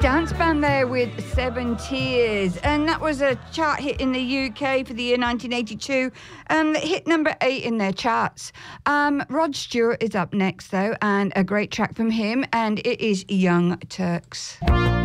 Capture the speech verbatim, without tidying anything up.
Dance band there with Seven Tears, and that was a chart hit in the U K for the year nineteen eighty-two, um, that hit number eight in their charts. Um, Rod Stewart is up next though, and a great track from him, and it is Young Turks.